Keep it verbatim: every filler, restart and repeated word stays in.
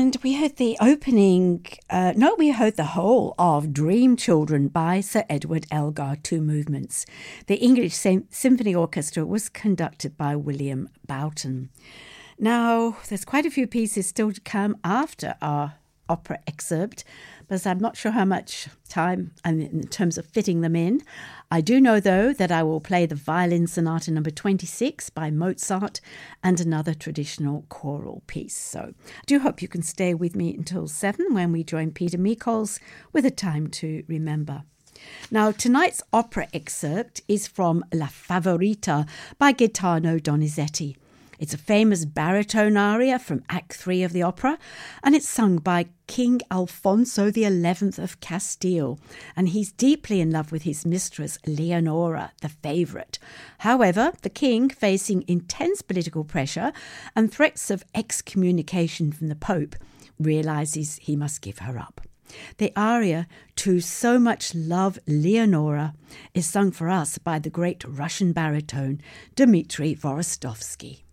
And we heard the opening, uh, no, we heard the whole of Dream Children by Sir Edward Elgar, two movements. The English Sym- Symphony Orchestra was conducted by William Boughton. Now, there's quite a few pieces still to come after our opera excerpt, but I'm not sure how much time and in terms of fitting them in. I do know, though, that I will play the Violin Sonata number twenty-six by Mozart and another traditional choral piece. So I do hope you can stay with me until seven when we join Peter Mikols with A Time to Remember. Now, tonight's opera excerpt is from La Favorita by Gaetano Donizetti. It's a famous baritone aria from Act three of the opera, and it's sung by King Alfonso the eleventh of Castile, and he's deeply in love with his mistress, Leonora, the favourite. However, the king, facing intense political pressure and threats of excommunication from the Pope, realises he must give her up. The aria, To So Much Love, Leonora, is sung for us by the great Russian baritone, Dmitri Vorostovsky.